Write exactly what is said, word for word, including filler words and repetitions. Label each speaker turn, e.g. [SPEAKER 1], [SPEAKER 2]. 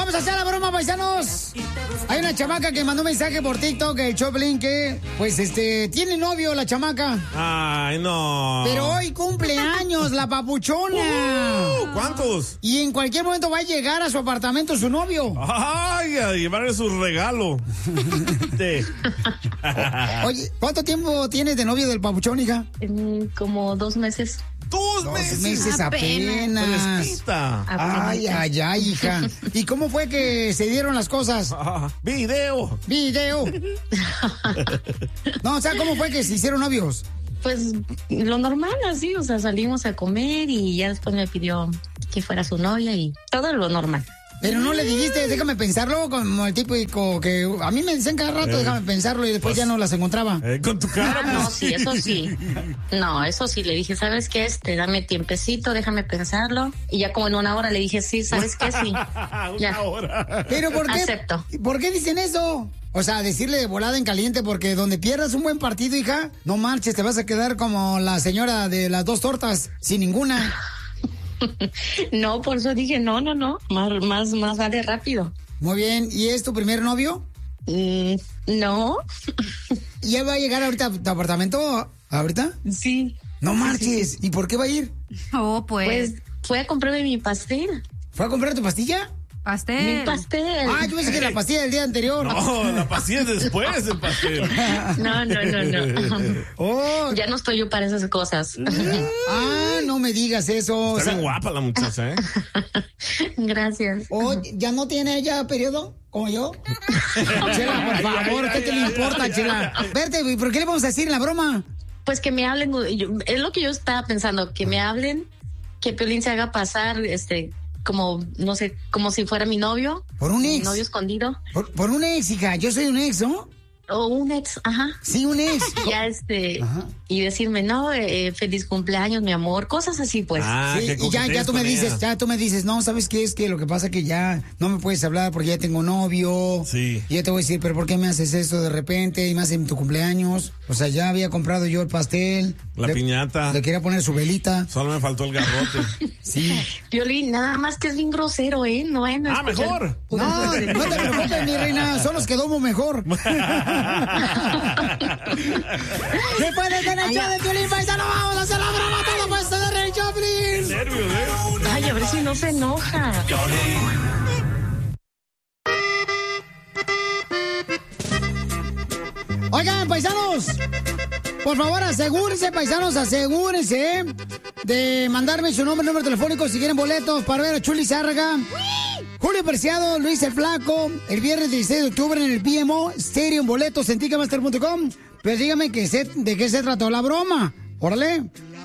[SPEAKER 1] vamos a hacer la broma, paisanos. Hay una chamaca que mandó un mensaje por TikTok, el Choplin, que, pues, este, tiene novio la chamaca.
[SPEAKER 2] Ay, no.
[SPEAKER 1] Pero hoy cumple años la papuchona.
[SPEAKER 2] Uh, ¿Cuántos?
[SPEAKER 1] Y en cualquier momento va a llegar a su apartamento su novio.
[SPEAKER 2] Ay, a llevarle su regalo. Sí.
[SPEAKER 1] Oye, ¿cuánto tiempo tienes de novio del papuchón, hija?
[SPEAKER 3] En como dos meses.
[SPEAKER 2] Dos,
[SPEAKER 1] Dos
[SPEAKER 2] meses.
[SPEAKER 1] meses apenas.
[SPEAKER 2] Fresquita.
[SPEAKER 1] Ay, ay, ay, hija. ¿Y cómo fue que se dieron las cosas?
[SPEAKER 2] Ah, video.
[SPEAKER 1] Video. No, o sea, ¿cómo fue que se hicieron novios?
[SPEAKER 3] Pues lo normal, así, o sea, salimos a comer y ya después me pidió que fuera su novia y todo lo normal.
[SPEAKER 1] Pero no le dijiste, déjame pensarlo, como el típico que a mí me dicen cada rato,
[SPEAKER 2] Eh,
[SPEAKER 1] déjame pensarlo y después
[SPEAKER 2] pues,
[SPEAKER 1] ya no las encontraba.
[SPEAKER 2] Eh, con tu cara,
[SPEAKER 3] Ah, no,
[SPEAKER 2] pues.
[SPEAKER 3] sí, eso sí. No, eso sí, le dije, ¿sabes qué? Este, dame tiempecito, déjame pensarlo. Y ya como en una hora le dije, sí, ¿sabes qué? Sí.
[SPEAKER 2] Una
[SPEAKER 3] Ya.
[SPEAKER 2] hora.
[SPEAKER 1] Pero ¿por qué?
[SPEAKER 3] Acepto.
[SPEAKER 1] ¿Por qué dicen eso? O sea, decirle de volada en caliente, porque donde pierdas un buen partido, hija, no marches, te vas a quedar como la señora de las dos tortas, sin ninguna.
[SPEAKER 3] No, por eso dije, no, no, no, más, más, más vale rápido.
[SPEAKER 1] Muy bien, ¿y es tu primer novio?
[SPEAKER 3] Mm, no,
[SPEAKER 1] ¿Y él va a llegar ahorita a tu apartamento? ¿Ahorita?
[SPEAKER 3] sí.
[SPEAKER 1] No marches. ¿Y por qué va a ir?
[SPEAKER 4] Oh, pues.
[SPEAKER 3] Pues fue a comprarme mi pastel.
[SPEAKER 1] ¿Fue a comprar tu pastilla?
[SPEAKER 4] Pastel.
[SPEAKER 3] Mi pastel.
[SPEAKER 1] Ah, yo pensé que la pastilla del día anterior.
[SPEAKER 2] No, la pastilla es después del pastel.
[SPEAKER 3] No, no, no, no.
[SPEAKER 1] Oh,
[SPEAKER 3] Ya no estoy yo para esas cosas.
[SPEAKER 1] ah, no me digas eso. O
[SPEAKER 2] Está
[SPEAKER 1] sea,
[SPEAKER 2] bien guapa la muchacha, ¿eh?
[SPEAKER 3] Gracias.
[SPEAKER 1] oh, ¿ya no tiene ella periodo? ¿Como yo? Chela, por favor, ¿qué te le importa, Chela? Verte, ¿y por qué le vamos a decir en la broma?
[SPEAKER 3] Pues que me hablen, yo- es lo que yo estaba pensando, que me hablen, que Piolín se haga pasar, este, como, no sé, como si fuera mi novio.
[SPEAKER 1] Por un
[SPEAKER 3] Mi
[SPEAKER 1] ex.
[SPEAKER 3] novio escondido.
[SPEAKER 1] Por, por un ex, hija. Yo soy un ex, ¿no?
[SPEAKER 3] O un ex, ajá.
[SPEAKER 1] Sí, un ex.
[SPEAKER 3] Ya este,
[SPEAKER 1] Ajá.
[SPEAKER 3] y decirme, no, eh, feliz cumpleaños, mi amor, cosas así, pues.
[SPEAKER 2] Ah,
[SPEAKER 1] Sí,
[SPEAKER 2] que
[SPEAKER 1] y ya, ya
[SPEAKER 2] coquetees
[SPEAKER 1] tú me
[SPEAKER 2] con
[SPEAKER 1] dices,
[SPEAKER 2] ella.
[SPEAKER 1] ya tú me dices, no, ¿sabes qué? Es que lo que pasa es que ya no me puedes hablar porque ya tengo novio.
[SPEAKER 2] Sí.
[SPEAKER 1] Y yo te voy a decir, pero ¿por qué me haces esto de repente? Y más en tu cumpleaños. O sea, ya había comprado yo el pastel.
[SPEAKER 2] La
[SPEAKER 1] Le-
[SPEAKER 2] piñata.
[SPEAKER 1] Le quería poner su velita.
[SPEAKER 2] Solo me faltó el garrote.
[SPEAKER 1] Sí.
[SPEAKER 3] Piolín, nada más que es bien grosero, ¿eh? No vayan a
[SPEAKER 2] Ah,
[SPEAKER 3] escuchar-
[SPEAKER 2] mejor.
[SPEAKER 1] No, no te preocupes, mi reina. Solo nos quedó mejor. Después de tener el show de Piolín, paisano, vamos a hacer la broma todo puesto de Rey Choplin.
[SPEAKER 2] Nervios, ¿eh?
[SPEAKER 3] Ay, a ver si no se enoja.
[SPEAKER 1] Oigan, paisanos, por favor, asegúrense, paisanos, asegúrense de mandarme su nombre, número telefónico si quieren boletos para ver a Chuli Zárraga, Julio Preciado, Luis el Flaco, el viernes dieciséis de octubre en el P M O Stadium, boletos en ticketmaster punto com. Pero dígame que se, de qué se trató la broma. Órale.